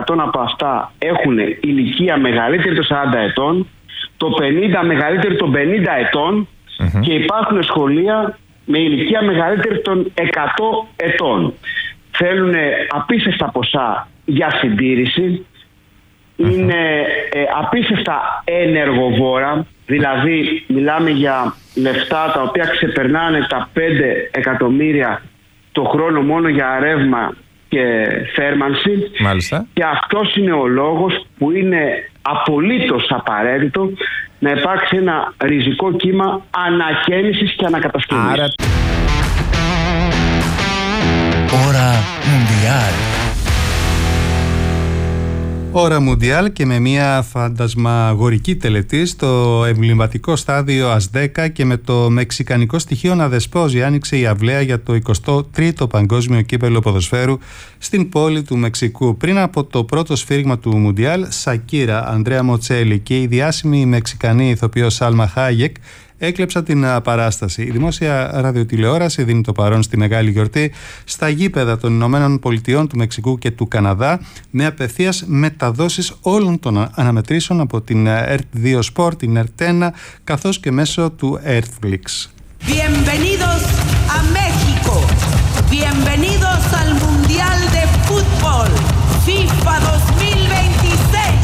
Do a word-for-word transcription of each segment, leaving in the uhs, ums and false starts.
εκατό από αυτά έχουν ηλικία μεγαλύτερη των σαράντα ετών, το πενήντα μεγαλύτερη των πενήντα ετών mm-hmm. και υπάρχουν σχολεία με ηλικία μεγαλύτερη των εκατό ετών. Θέλουν απίστευτα ποσά για συντήρηση, mm-hmm. είναι ε, απίστευτα ενεργοβόρα, δηλαδή μιλάμε για λεφτά τα οποία ξεπερνάνε τα πέντε εκατομμύρια το χρόνο μόνο για ρεύμα και θέρμανση. Μάλιστα. Και αυτός είναι ο λόγος που είναι απολύτως απαραίτητο να υπάρξει ένα ριζικό κύμα ανακαίνησης και ανακατασκευής. Άρα... Ώρα Μουντιάλ. Ώρα Μουντιάλ και με μια φαντασμαγορική τελετή στο εμβληματικό στάδιο Ασδέκα και με το μεξικανικό στοιχείο να δεσπόζει, άνοιξε η αυλαία για το εικοστό τρίτο Παγκόσμιο Κύπελλο Ποδοσφαίρου στην πόλη του Μεξικού. Πριν από το πρώτο σφύριγμα του Μουντιάλ, Σακύρα, Ανδρέα Μοτσέλη και η διάσημη μεξικανή ηθοποιός Σάλμα Χάγεκ έκλεψαν την παράσταση. Η δημόσια ραδιοτηλεόραση δίνει το παρόν στη μεγάλη γιορτή στα γήπεδα των Ηνωμένων Πολιτειών, του Μεξικού και του Καναδά, με απευθείας μεταδόσεις όλων των αναμετρήσεων από την ΕΡΤ δύο Sport, την ΕΡΤ ένα, καθώς και μέσω του Earthflix. Bienvenidos a México. Bienvenidos al Mundial de Fútbol FIFA dos mil veintiséis.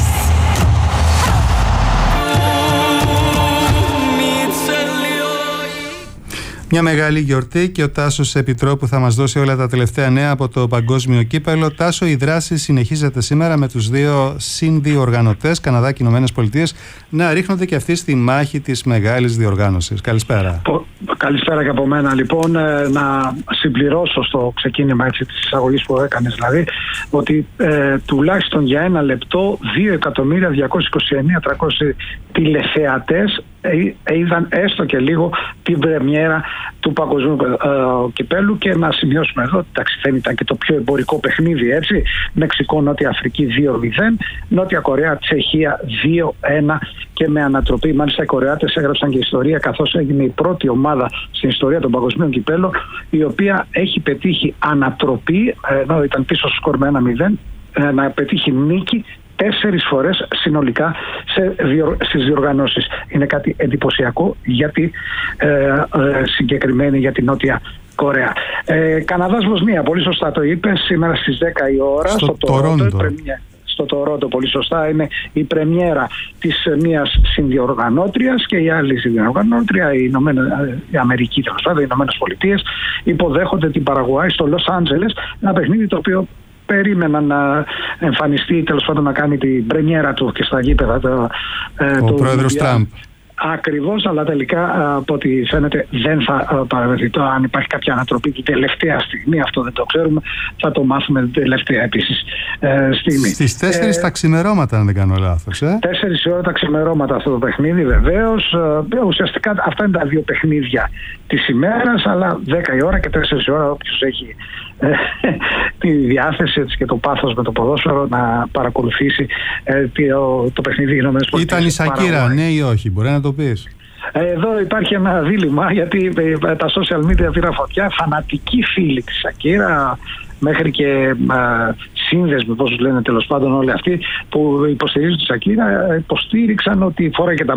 Μια μεγάλη γιορτή και ο Τάσος Επιτρόπου θα μας δώσει όλα τα τελευταία νέα από το Παγκόσμιο Κύπελλο. Τάσο, η δράση συνεχίζεται σήμερα με τους δύο συνδιοργανωτές, Καναδά και Ηνωμένες Πολιτείες, να ρίχνονται και αυτοί στη μάχη της μεγάλης διοργάνωσης. Καλησπέρα. Καλησπέρα και από μένα. Λοιπόν, να συμπληρώσω στο ξεκίνημα έτσι, της εισαγωγής που έκανες, δηλαδή, ότι ε, τουλάχιστον για ένα λεπτό δύο εκατομμύρια διακόσιες είκοσι εννέα χιλιάδες τριακόσιοι τηλεθεατές είδαν έστω και λίγο την πρεμιέρα του Παγκοσμίου ε, Κυπέλλου. Και να σημειώσουμε εδώ ότι δεν ήταν και το πιο εμπορικό παιχνίδι, έτσι. Μεξικό Νότια Αφρική δύο μηδέν, Νότια Κορέα Τσεχία δύο ένα και με ανατροπή. Μάλιστα οι Κορεάτες έγραψαν και ιστορία, καθώς έγινε η πρώτη ομάδα στην ιστορία των Παγκοσμίων Κυπέλλων η οποία έχει πετύχει ανατροπή, ενώ ήταν πίσω στο σκορ με ένα μηδέν, να πετύχει νίκη τέσσερις φορές συνολικά σε διο, στις διοργανώσεις. Είναι κάτι εντυπωσιακό γιατί ε, ε, συγκεκριμένη για την Νότια Κορέα. Ε, Καναδάς Βοσνία, πολύ σωστά το είπε, σήμερα στις δέκα η ώρα στο, στο Τορόντο. Στο Τορόντο, πολύ σωστά, είναι η πρεμιέρα της μίας συνδιοργανώτριας, και η άλλη συνδιοργανώτρια, η, η Αμερική, τέλος πάντων, οι Ηνωμένες Πολιτείες, υποδέχονται την Παραγουάη στο Λος Άντζελες, ένα παιχνίδι το οποίο περίμεναν να εμφανιστεί, τέλος πάντων να κάνει την πρεμιέρα του και στα γήπεδα το, ο του πρόεδρος Τραμπ. Ακριβώς, αλλά τελικά από ό,τι φαίνεται δεν θα παραβρεθεί. Αν υπάρχει κάποια ανατροπή την τελευταία στιγμή, αυτό δεν το ξέρουμε, θα το μάθουμε την τελευταία επίσης ε, στιγμή. Στις τέσσερις ε, τα ξημερώματα, αν δεν κάνω λάθος. Ε? τέσσερις η ώρα τα ξημερώματα αυτό το παιχνίδι, βεβαίως. Ε, ουσιαστικά αυτά είναι τα δύο παιχνίδια της ημέρας, αλλά δέκα η ώρα και τέσσερις η ώρα όποιος έχει ε, τη διάθεση έτσι, και το πάθος με το ποδόσφαιρο να παρακολουθήσει ε, το, το παιχνίδι Ηνωμένες Πολιτείες. Ήταν η Σακύρα, ναι ή όχι, μπορεί να το πεις? Εδώ υπάρχει ένα δίλημμα, γιατί τα social media πήραν φωτιά. Φανατικοί φίλοι της Σακύρα, μέχρι και α, σύνδεσμοι, πώς λένε τέλος πάντων όλοι αυτοί που υποστηρίζουν τη Σακύρα, υποστήριξαν ότι φόραγε τα